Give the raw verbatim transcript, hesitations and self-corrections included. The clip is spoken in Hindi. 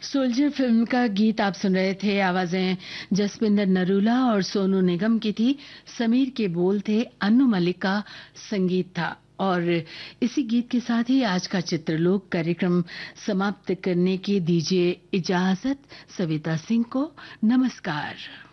सोल्जर फिल्म का गीत आप सुन रहे थे। आवाजें जसविंदर नरूला और सोनू निगम की थी। समीर के बोल थे, अन्नू मलिक का संगीत था। और इसी गीत के साथ ही आज का चित्रलोक कार्यक्रम समाप्त करने की दीजिए इजाजत। सविता सिंह को नमस्कार।